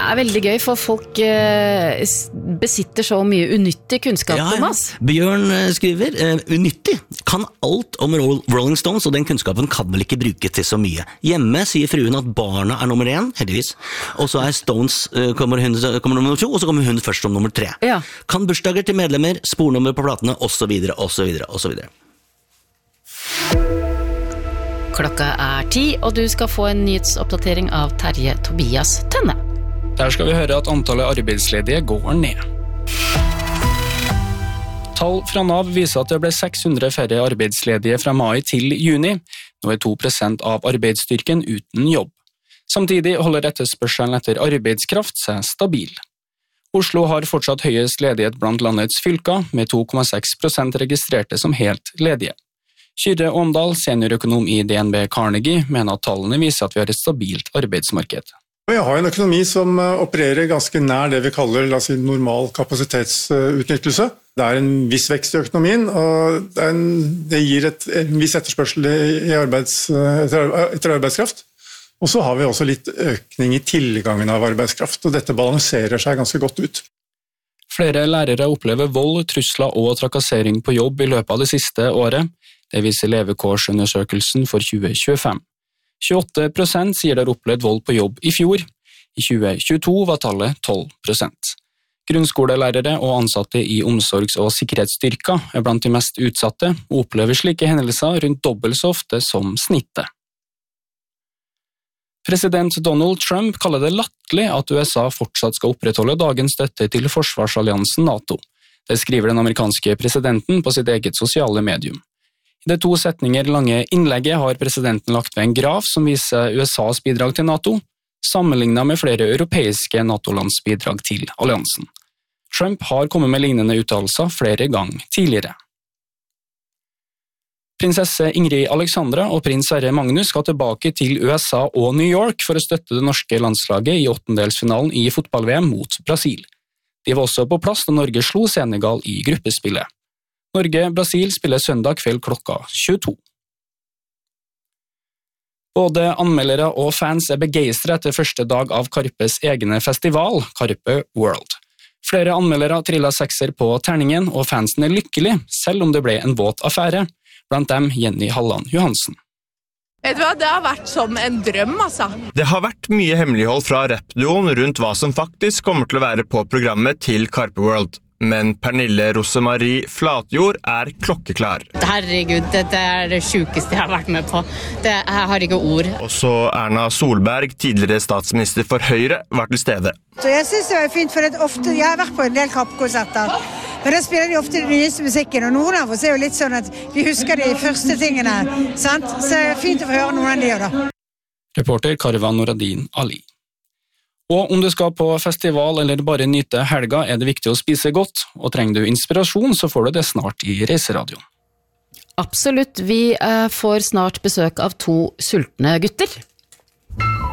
veldig gøy, for folk besitter så mye unyttig kunnskap, Thomas. Bjørn skriver, unyttig kan alt om Rolling Stones, og den kunnskapen kan vel ikke bruke til så mye. Hjemme sier fruen at barna nummer 1, heldigvis, og så Stones kommer nummer 2, og så kommer hun først som nummer 3. Ja. Kan bursdager til medlemmer, spornummer på platene, og så videre, og så videre, og så videre. Klokka 10, og du skal få en nyhetsoppdatering av Terje Tobias Tønne. Der skal vi høre at antallet arbeidsledige går ned. Tall fra NAV viser at det ble 600 færre arbeidsledige fra mai til juni. Nå 2% av arbeidsstyrken uten jobb. Samtidig holder etterspørselen etter arbeidskraft seg stabil. Oslo har fortsatt høyest ledighet blant landets fylker, med 2,6% registrerte som helt ledige. Kyrre Åndal, seniorøkonom i DNB Carnegie, mener at tallene viser at vi har et stabilt arbeidsmarked. Vi har en økonomi som opererer ganske nær det vi kaller normal kapasitetsutnyttelse. Det en viss vekst i økonomien, og det gir en viss etterspørsel etter arbeidskraft. Og så har vi også litt økning i tilgangen av arbeidskraft, og dette balanserer seg ganske godt ut. Flere lærere opplever vold, trusler og trakassering på jobb i løpet av det siste året. Det viser levekårsundersøkelsen for 2025. 28% sier de har opplevd vold på jobb i fjor. I 2022 var tallet 12%. Grunnskolelærere og ansatte i omsorgs- og sikkerhetsstyrker blant de mest utsatte og opplever slike hendelser rundt dobbelt så ofte som snittet. President Donald Trump kaller det latterlig at USA fortsatt skal opprettholde dagens støtte til forsvarsalliansen NATO. Det skriver den amerikanske presidenten på sitt eget sosiale medium. I det 2 setninger lange innlegget har presidenten lagt ved en graf som viser USAs bidrag til NATO, sammenlignet med flere europeiske NATO-lands bidrag til alliansen. Trump har kommet med lignende uttalelser flere ganger tidligere. Prinsesse Ingrid Alexandra og prins Sverre Magnus skal tilbake til USA og New York for å støtte det norske landslaget i 8-delsfinalen i fotball-VM mot Brasil. De var også på plass da Norge slo Senegal i gruppespillet. Norge-Brasil spiller søndag kveld klokka 22. Både anmeldere og fans begeistret etter første dag av Karpes egne festival, Karpe World. Flere anmeldere trillet 6er på terningen, og fansen lykkelig, selv om det ble en våt affære. Blant dem Jenny Halland Johansen. Vet du hva, det har vært som en drøm, altså. Det har vært mye hemmelighold fra rappduoen rundt hva som faktisk kommer til å være på programmet til Karpe World. Men Pernille Rosemarie Flatjord klokkeklar. Herregud, dette det sjukeste jeg har vært med på. Jeg har ikke ord. Også Erna Solberg, tidligere statsminister for Høyre, var til stede. Så jeg synes det var fint, for ofte, jeg har vært på en del Karpe-konserter, men da spiller de ofte den nyeste musikken, og noen av oss jo litt sånn at vi husker de første tingene, sant? Så det fint å få høre noen av de da. Reporter Karvan Noradin Ali. Og om du skal på festival eller bare nyte helga, det viktig å spise godt, og trenger du inspirasjon, så får du det snart i Reiseradioen. Absolutt, vi får snart besøk av 2 sultne gutter.